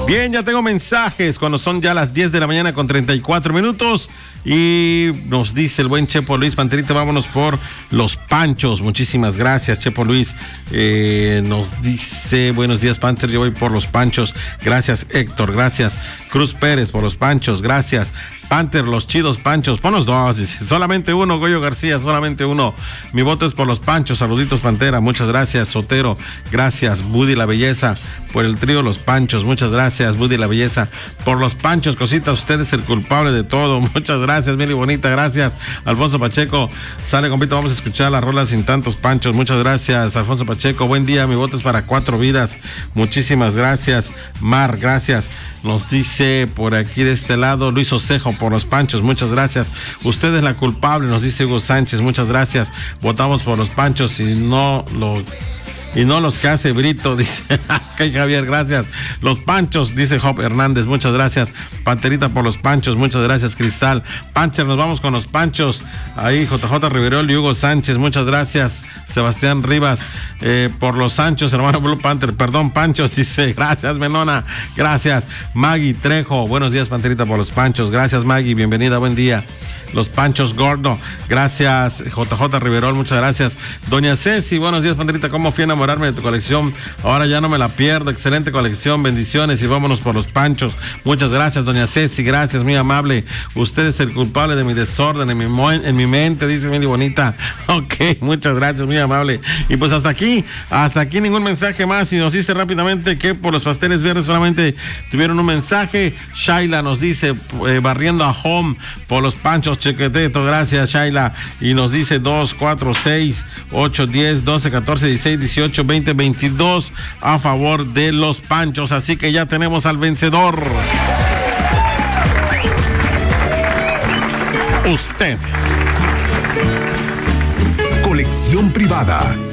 Bien, ya tengo mensajes cuando son ya las 10 de la mañana con 34 minutos. Y nos dice el buen Chepo Luis, Panterita, vámonos por los Panchos. Muchísimas gracias, Chepo Luis. Nos dice, buenos días, Panter, yo voy por los Panchos. Gracias, Héctor, gracias. Cruz Pérez, por los Panchos, gracias. Panther, los chidos Panchos, ponos dos, dice, solamente uno, Goyo García, solamente uno. Mi voto es por los Panchos, saluditos Pantera, muchas gracias. Sotero, gracias. Buddy la Belleza, por el trío Los Panchos, muchas gracias. Buddy la Belleza, por los Panchos, cosita, usted es el culpable de todo, muchas gracias. Mili Bonita, gracias. Alfonso Pacheco, sale compito, vamos a escuchar las rolas sin tantos Panchos, muchas gracias. Alfonso Pacheco, buen día, mi voto es para Cuatro Vidas, muchísimas gracias. Mar, gracias. Nos dice por aquí de este lado Luis Osejo, por los Panchos, muchas gracias. Usted es la culpable, nos dice Hugo Sánchez, muchas gracias. Votamos por los Panchos y no los que hace Brito, dice Javier, gracias. Los Panchos, dice Job Hernández, muchas gracias. Panterita por los Panchos, muchas gracias. Cristal, Pancher, nos vamos con los Panchos. Ahí JJ Riverol y Hugo Sánchez, muchas gracias. Sebastián Rivas, por los Sanchos, hermano Blue Panther, perdón, Panchos, dice, gracias, Menona, gracias. Maggie Trejo, buenos días, Panterita, por los Panchos, gracias, Maggie, bienvenida, buen día. Los Panchos Gordo, gracias. JJ Riverol, muchas gracias. Doña Ceci, buenos días, Panterita, cómo fui a enamorarme de tu colección, ahora ya no me la pierdo, excelente colección, bendiciones y vámonos por los Panchos. Muchas gracias, doña Ceci, gracias, muy amable. Usted es el culpable de mi desorden en mi mente, dice Mili Bonita. Ok, muchas gracias, muy amable. Y pues hasta aquí ningún mensaje más. Y nos dice rápidamente que por los pasteles verdes solamente tuvieron un mensaje. Shaila nos dice, barriendo a home por los Panchos, chequeteto, gracias Shaila. Y nos dice 2, 4, 6, 8, 10, 12, 14, 16, 18, 20, 22 a favor de los Panchos. Así que ya tenemos al vencedor. Usted. Colección privada.